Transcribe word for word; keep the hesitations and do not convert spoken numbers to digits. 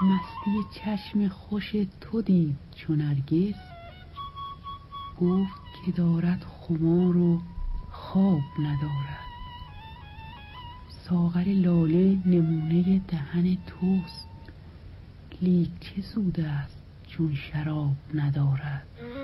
مستی چشم خوش تو دید چو نرگس، گفت که دارد خمار و خواب ندارد. ساغر لاله نمونه دهن توست، لیک چه سود است چون شراب ندارد.